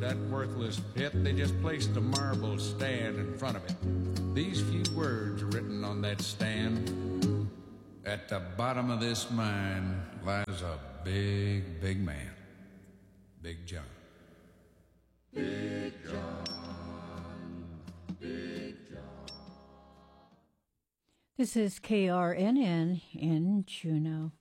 that worthless pit, they just placed a marble stand in front of it. These few words are written on that stand. At the bottom of this mine lies a big, big man. Big John. Big John. Big John. This is KRNN in Juneau.